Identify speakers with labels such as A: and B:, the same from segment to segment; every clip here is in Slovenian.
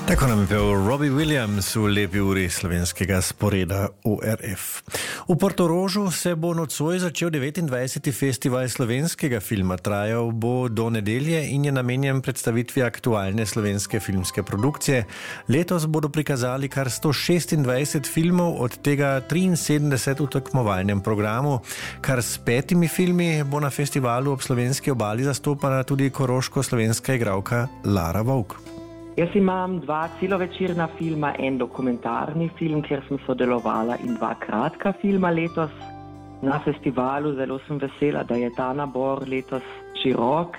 A: Tako nam je pel Robbie Williams v lepi uri slovenskega sporeda ORF. V Portorožu se bo nocoj začel 29. festival slovenskega filma. Trajal bo do nedelje in je namenjen predstavitvi aktualne slovenske filmske produkcije. Letos bodo prikazali kar 126 filmov, od tega 73 v tekmovalnem programu. Kar s 5 filmi bo na festivalu ob slovenski obali zastopana tudi koroško-slovenska igralka Lara Vovk.
B: Jaz imam 2 celovečerna filma, en dokumentarni film, kjer sem sodelovala, in 2 kratka filma letos na festivalu. Zelo sem vesela, da je ta nabor letos širok.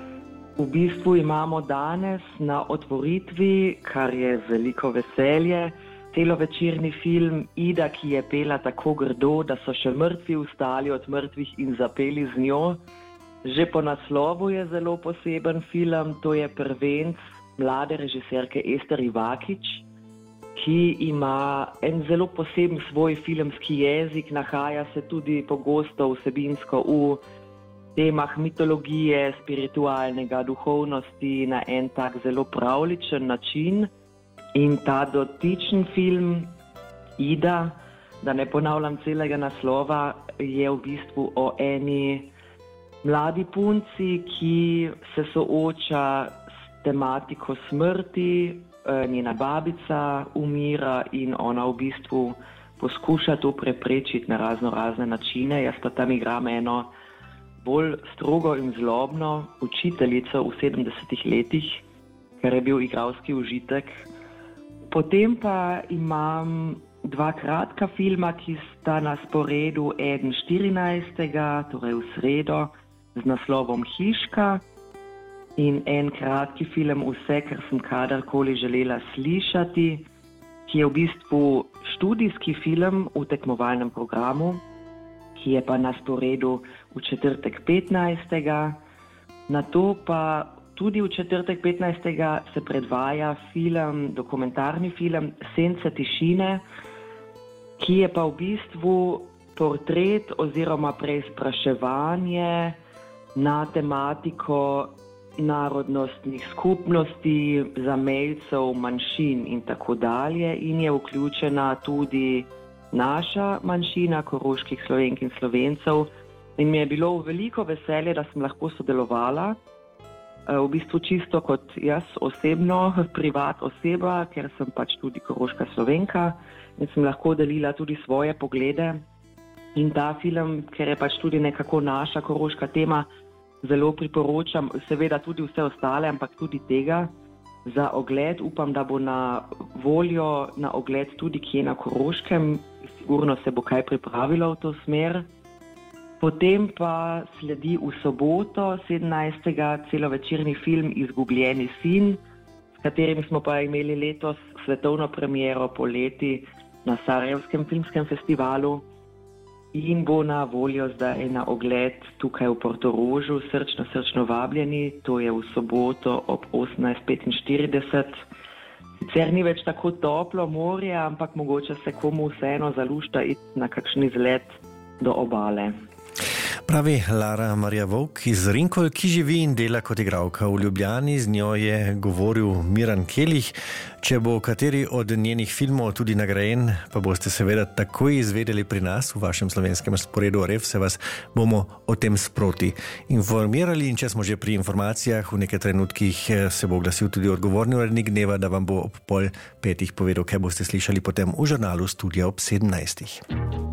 B: V bistvu imamo danes na otvoritvi, kar je veliko veselje, celovečerni film Ida, ki je pela tako grdo, da so še mrtvi vstali od mrtvih in zapeli z njo. Že po naslovu je zelo poseben film, to je prvenc mlade režiserke Ester Ivakić, ki ima en zelo poseben svoj filmski jezik, nahaja se tudi pogosto vsebinsko v temah mitologije, spiritualnega, duhovnosti na en tak zelo pravličen način. In ta dotičen film Ida, da ne ponavljam celega naslova, je v bistvu o eni mladi punci, ki se sooča tematiko smrti, njena babica umira in ona v bistvu poskuša to preprečiti na razne načine. Jaz pa tam igram eno bolj strogo in zlobno učiteljico v 70 letih, kar je bil igralski užitek. Potem pa imam 2 kratka filma, ki sta na sporedu, eden 14. torej v sredo z naslovom Hiška, in en kratki film Vse, kar sem kadarkoli želela slišati, ki je v bistvu študijski film v tekmovalnem programu, ki je pa na sporedu v četrtek 15. Nato pa tudi v četrtek 15. se predvaja film, dokumentarni film Sence tišine, ki je pa v bistvu portret oziroma preizpraševanje na tematiko narodnostnih skupnosti, zamejcev, manjšin in tako dalje, in je vključena tudi naša manjšina koroških Slovenk in Slovencev. In mi je bilo veliko veselje, da sem lahko sodelovala, v bistvu čisto kot jaz osebno, privat oseba, ker sem pač tudi koroška Slovenka in sem lahko delila tudi svoje poglede. In ta film, ker je pač tudi nekako naša koroška tema, zelo priporočam, seveda tudi vse ostale, ampak tudi tega za ogled. Upam, da bo na voljo na ogled tudi kje na Koroškem. Sigurno se bo kaj pripravilo v to smer. Potem pa sledi v soboto 17. celovečerni film Izgubljeni sin, s katerim smo pa imeli letos svetovno premiero poleti na Sarajevskem filmskem festivalu. In bo na voljo zdaj na ogled tukaj v Portorožu. Srčno vabljeni, to je v soboto ob 18:45. Sicer ni več tako toplo morje, ampak mogoče se komu vseeno zalušta iti na kakšen izlet do obale.
A: Pravi Lara Marija Vovk iz Rinkol, ki živi in dela kot igralka v Ljubljani. Z njo je govoril Miran Kelih. Če bo kateri od njenih filmov tudi nagrajen, pa boste seveda takoj izvedeli pri nas v vašem slovenskem sporedu ORF, se vas bomo o tem sproti informirali. In če smo že pri informacijah, v nekaj trenutkih se bo oglasil tudi odgovorni urednik dneva, da vam bo ob 4:30 povedal, kaj boste slišali potem v žurnalu Studia ob 17.